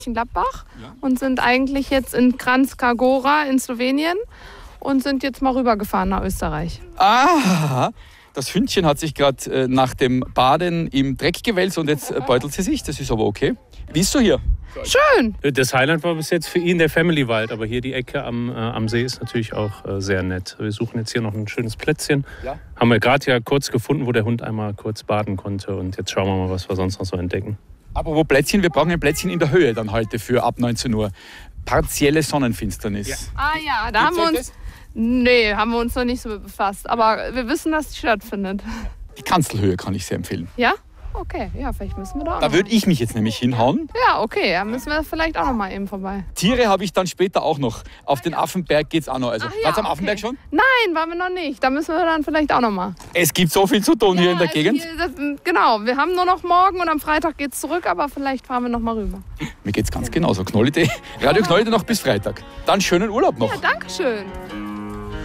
Mönchengladbach und sind eigentlich jetzt in Kranjska Gora in Slowenien und sind jetzt mal rübergefahren nach Österreich. Ah, das Hündchen hat sich gerade nach dem Baden im Dreck gewälzt und jetzt beutelt sie sich. Das ist aber okay. Wie ist so hier? Schön. Das Highlight war bis jetzt für ihn der Family-Wald, aber hier die Ecke am See ist natürlich auch sehr nett. Wir suchen jetzt hier noch ein schönes Plätzchen. Ja. Haben wir gerade ja kurz gefunden, wo der Hund einmal kurz baden konnte und jetzt schauen wir mal, was wir sonst noch so entdecken. Aber wo Plätzchen? Wir brauchen ein Plätzchen in der Höhe dann heute für ab 19 Uhr. Partielle Sonnenfinsternis. Ja. Ah ja, da haben wir uns... Nee, haben wir uns noch nicht so befasst. Aber wir wissen, dass die stattfindet. Die Kanzelhöhe kann ich sehr empfehlen. Ja? Okay, ja, vielleicht müssen wir da auch Da würde ich mich jetzt nämlich hinhauen. Ja, okay, da müssen wir vielleicht auch noch mal eben vorbei. Tiere habe ich dann später auch noch. Auf den Affenberg geht es auch noch. Also, warst du am Affenberg schon? Nein, waren wir noch nicht. Da müssen wir dann vielleicht auch noch mal. Es gibt so viel zu tun hier in der Gegend. Genau, wir haben nur noch morgen und am Freitag geht es zurück, aber vielleicht fahren wir noch mal rüber. Mir geht es ganz genauso. Knollidee. Radio Knollidee noch bis Freitag. Dann schönen Urlaub noch. Ja, danke schön.